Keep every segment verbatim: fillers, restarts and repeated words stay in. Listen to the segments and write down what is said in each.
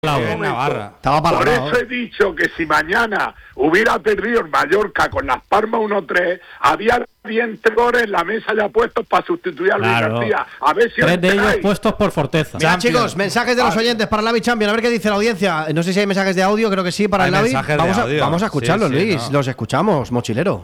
en Navarra. Estaba Por eso he dicho que si mañana hubiera perdido el Mallorca con Las Palmas uno tres, había diez goles en la mesa ya puestos para sustituir a Luis Claro. García. A ver si Tres de ellos puestos por Forteza. Mira, chicos, mensajes de los oyentes para el Lavi Champion. A ver qué dice la audiencia. No sé si hay mensajes de audio, creo que sí, para Hay el Lavi. mensajes de Vamos a, audio. vamos a escucharlos, Sí, sí, Luis. no. Los escuchamos, mochilero.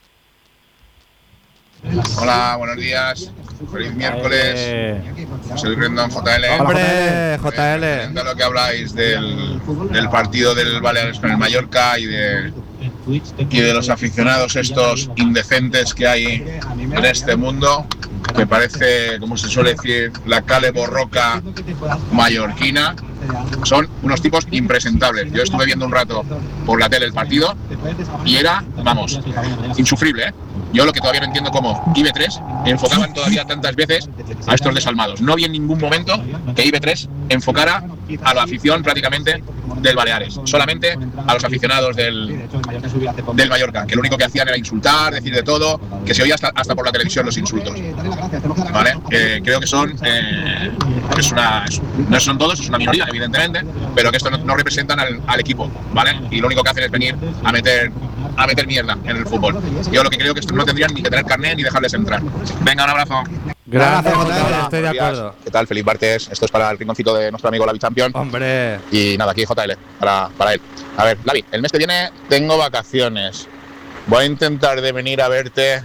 Hola, buenos días. Feliz miércoles. Eh, Soy Rendón J L. Hombre, J L. Referente a lo que habláis del, del partido del Baleares con el Mallorca y de, y de los aficionados estos indecentes que hay en este mundo, que parece, como se suele decir, la cale borroca mallorquina. Son unos tipos impresentables. Yo estuve viendo un rato por la tele el partido y era, vamos, insufrible, ¿eh? Yo lo que todavía no entiendo cómo I B tres enfocaban todavía tantas veces a estos desalmados. No vi en ningún momento que I B tres enfocara a la afición prácticamente del Baleares, solamente a los aficionados del, del Mallorca, que lo único que hacían era insultar, decir de todo, que se oía hasta, hasta por la televisión los insultos. ¿Vale? Eh, creo que son, eh, es una, es, no son todos, es una minoría evidentemente, pero que esto no, no representan al, al equipo, ¿vale? Y lo único que hacen es venir a meter a meter mierda en el fútbol. Yo lo que creo que estos no tendrían ni que tener carnet ni dejarles entrar. Venga, un abrazo. Gracias, J L. J L. Estoy de acuerdo. ¿Qué tal? Feliz martes. Esto es para el rinconcito de nuestro amigo Lavi Champion. Hombre. Y nada, aquí J L, para, para él. A ver, Lavi, el mes que viene tengo vacaciones. Voy a intentar de venir a verte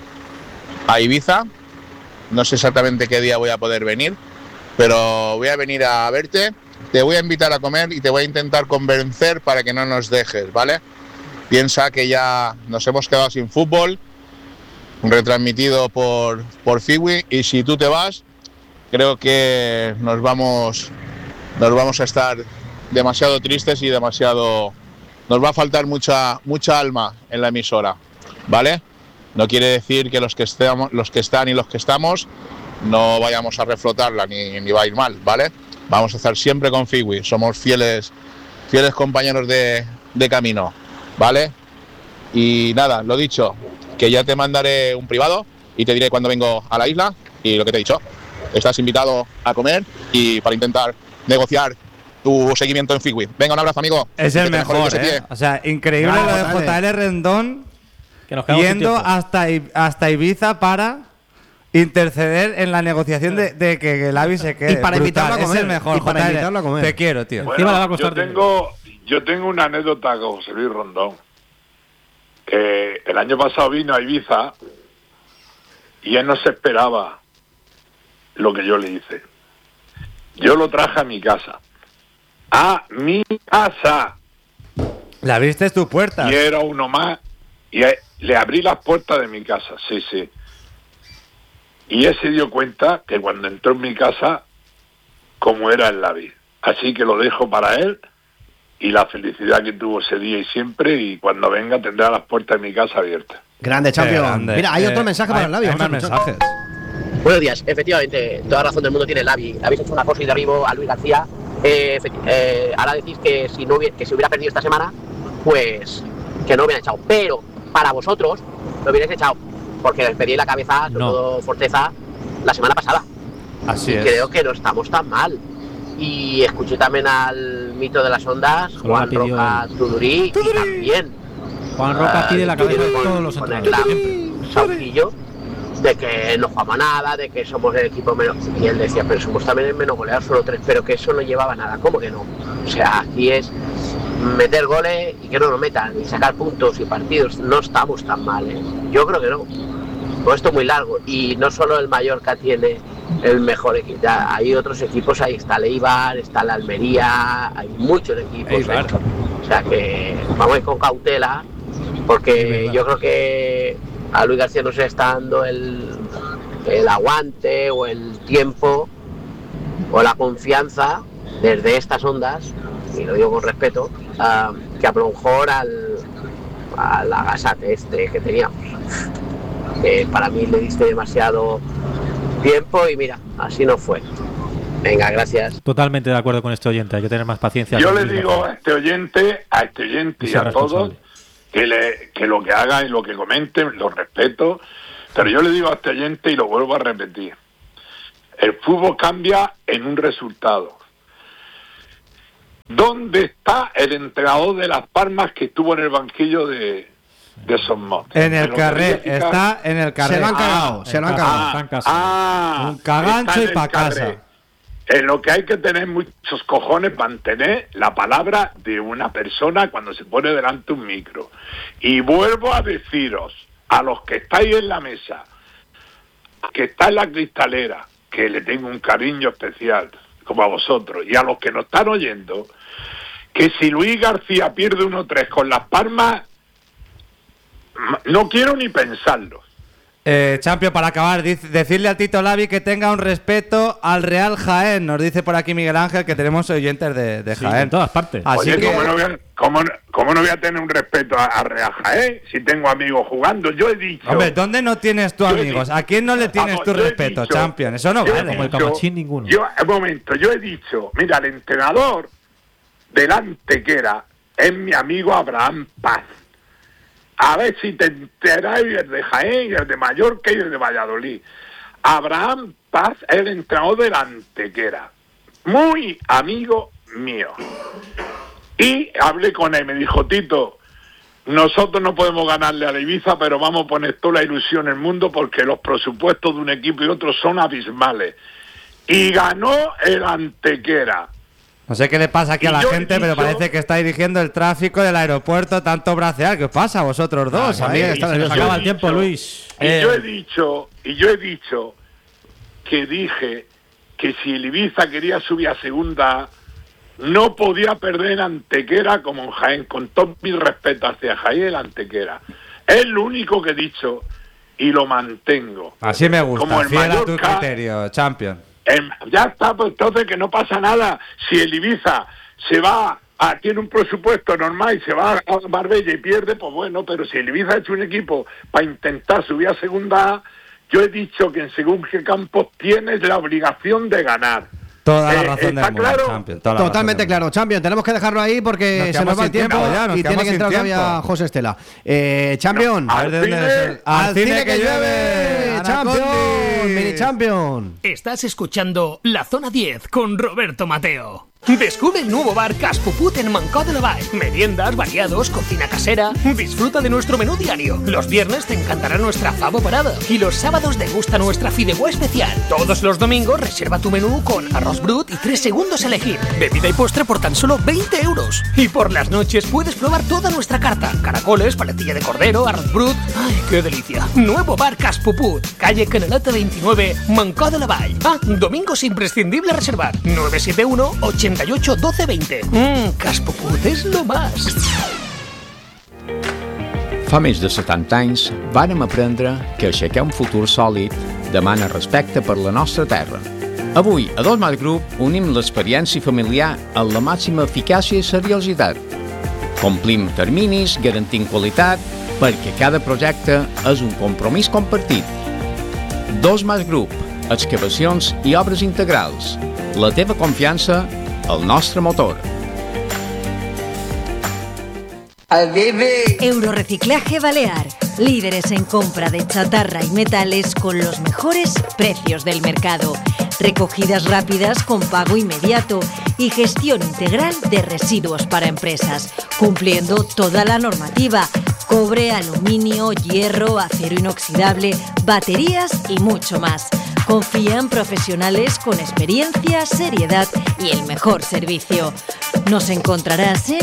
a Ibiza. No sé exactamente qué día voy a poder venir, pero voy a venir a verte. Te voy a invitar a comer y te voy a intentar convencer para que no nos dejes, ¿vale? Piensa que ya nos hemos quedado sin fútbol, retransmitido por, por Fiwi, y si tú te vas, creo que nos vamos, nos vamos a estar demasiado tristes y demasiado... Nos va a faltar mucha, mucha alma en la emisora, ¿vale? No quiere decir que los que, estemos, los que están y los que estamos no vayamos a reflotarla ni, ni va a ir mal, ¿vale? Vamos a estar siempre con Fiwi, somos fieles, fieles compañeros de, de camino, ¿vale? Y nada, lo dicho, que ya te mandaré un privado y te diré cuando vengo a la isla. Y lo que te he dicho, estás invitado a comer y para intentar negociar tu seguimiento en Fiwi. Venga, un abrazo, amigo. Es el mejor, ¿eh? O sea, increíble Claro, lo de J L. J L Rendón Que nos quedamos sin yendo tiempo. hasta, I- hasta Ibiza para interceder en la negociación de, de que el Avi se quede. Y para Brutal, invitarlo a comer, Es el mejor, y para J L. invitarlo a comer. Te quiero, tío. Encima le va a Bueno, costar yo tengo, yo tengo una anécdota con José Luis Rondón. Que el año pasado vino a Ibiza y él no se esperaba lo que yo le hice. Yo lo traje a mi casa. A mi casa. La viste es tu puerta. Y era uno más. Y a- le abrí las puertas de mi casa, sí, sí. Y él se dio cuenta que cuando entró en mi casa, cómo era el Lavi. Así que lo dejo para él y la felicidad que tuvo ese día y siempre. Y cuando venga tendrá las puertas de mi casa abiertas. Grande, Qué Champion. grande. Mira, hay Eh, otro mensaje para hay- el Lavi. hay Vamos a más escuchar. mensajes. Buenos días, efectivamente, toda razón del mundo tiene el Lavi. Habéis hecho una cosa y derribo a Luis García. Eh, efecti- eh, ahora decís que si no hubiera, que si hubiera perdido esta semana, pues que no lo hubieran echado. Pero para vosotros lo hubierais echado, porque les pedí la cabeza, sobre No. todo Forteza, la semana pasada. Así y es. creo que no estamos tan mal. Y escuché también al mito de las ondas, Solo Juan la pidió Roca Tudurí, y también Juan Roca pide la cabeza de todos los con el entrenadores. clan Sauquillo, de que no jugamos nada, de que somos el equipo menos. Y él decía, pero somos también el menos goleador, solo tres, pero que eso no llevaba nada. ¿Cómo que no? O sea, aquí es meter goles y que no nos metan, y sacar puntos y partidos. No estamos tan mal, ¿eh? Yo creo que no. Todo esto es muy largo. Y no solo el Mallorca tiene el mejor equipo, ya hay otros equipos, ahí está el Eibar, está la Almería, hay muchos equipos. Eibar. ¿eh? O sea que vamos a ir con cautela, porque Eibar. yo creo que a Luis García no se está dando el, el aguante o el tiempo o la confianza desde estas ondas, y lo digo con respeto, ah, que a lo mejor al, al agasate este que teníamos. Que para mí le diste demasiado tiempo y mira, así no fue. Venga, gracias. Totalmente de acuerdo con este oyente. Hay que tener más paciencia. Yo con le Luis digo García. a este oyente, a este oyente Y y ser a todos responsable. que, le, que lo que hagan y lo que comenten, lo respeto, pero yo le digo a este oyente y lo vuelvo a repetir. El fútbol cambia en un resultado. ¿dónde está el entrenador de Las Palmas que estuvo en el banquillo de, de Somos? En el lo carré, quería fijar. está en el carré. Se lo han cagado, Ah, se lo han en cagado. casa. Está en casa. Ah, Un cagancho está en y el pa' carré. casa. En lo que hay que tener muchos cojones, mantener la palabra de una persona cuando se pone delante un micro. Y vuelvo a deciros, a los que estáis en la mesa, que está en la cristalera, que le tengo un cariño especial, como a vosotros, y a los que nos están oyendo, que si Luis García pierde uno tres con Las Palmas, no quiero ni pensarlo. Eh, Champion, para acabar, dice- decirle a Tito Lavi que tenga un respeto al Real Jaén. Nos dice por aquí Miguel Ángel que tenemos oyentes de, de Sí, Jaén. en todas partes. Así Oye, que, ¿cómo, no voy a, cómo no- cómo no voy a tener un respeto a, a Real Jaén si tengo amigos jugando? Yo he dicho... hombre, ¿dónde no tienes tú Yo he amigos? dicho- ¿A quién no le tienes Vamos, tu yo he respeto, dicho- Champion? Eso no yo he vale. Como el dicho- Camachín, ninguno. Yo, un momento, yo he dicho, mira, el entrenador del Antequera es mi amigo Abraham Paz. A ver si te enteráis, el de Jaén, y el de Mallorca y el de Valladolid. Abraham Paz es el entrenador del Antequera. Muy amigo mío. Y hablé con él, me dijo, Tito, nosotros no podemos ganarle a la Ibiza, pero vamos a poner toda la ilusión en el mundo porque los presupuestos de un equipo y otro son abismales. Y ganó el Antequera. No sé qué le pasa aquí Y a la yo he gente, pero dicho- parece que está dirigiendo el tráfico del aeropuerto tanto bracear. ¿Qué os pasa a vosotros dos? Ah, A mí que está se nos nervioso. acaba el he tiempo, dicho- Luis. Y Eh, yo he dicho, y yo he dicho que dije que si el Ibiza quería subir a segunda, no podía perder Antequera como en Jaén, con todo mi respeto hacia Jaén el Antequera. Es lo único que he dicho y lo mantengo. Así me gusta, Como el fiel a tu Mallorca- criterio, Champion. Em, ya está, pues entonces que no pasa nada. Si el Ibiza se va, a, tiene un presupuesto normal y se va a Marbella y pierde, pues bueno, pero si el Ibiza ha hecho un equipo para intentar subir a segunda A, yo he dicho que en según qué campos tienes la obligación de ganar. Toda la Eh, razón ¿está del mundo, claro? Champion. toda la Totalmente razón del claro, Champion. Tenemos que dejarlo ahí porque Nos se quedamos nos va el sin tiempo tiempo ya, nos y tiene quedamos que entrar sin todavía tiempo. José Estela. Eh, Champion. No, A ver de dónde Al es cine- el- Al cine que llueve. Champion. Anacondi. Mini Champion. Estás escuchando La Zona diez con Roberto Mateo. Descubre el nuevo bar Cas Puput en Mancó de la Vall. Meriendas, variados, cocina casera. Disfruta de nuestro menú diario. Los viernes te encantará nuestra favo parada. Y los sábados degusta nuestra fideuà especial. Todos los domingos reserva tu menú con arroz brut y tres segundos a elegir. Bebida y postre por tan solo veinte euros. Y por las noches puedes probar toda nuestra carta. Caracoles, paletilla de cordero, arroz brut. ¡Ay, qué delicia! Nuevo bar Cas Puput. Calle Canaleta veintinueve, Mancó de la Vall. Ah, domingos imprescindible reservar. nueve siete uno, ochenta y ocho, doce, veinte. Mmm, Cas Puput és lo más. Fa més de setanta anys vàrem aprendre que aixecar un futur sòlid demana respecte per la nostra terra. Avui, a Dos Mas Group, unim l'experiència familiar amb la màxima eficàcia i seriositat. Complim terminis, garantint qualitat, perquè cada projecte és un compromís compartit. Dos Mas Group, excavacions i obres integrals. La teva confiança, el nostre motor. Eurorreciclaje Balear. Líderes en compra de chatarra y metales con los mejores precios del mercado. Recogidas rápidas con pago inmediato y gestión integral de residuos para empresas, cumpliendo toda la normativa. Cobre, aluminio, hierro, acero inoxidable, baterías y mucho más. Confía en profesionales con experiencia, seriedad y el mejor servicio. Nos encontrarás en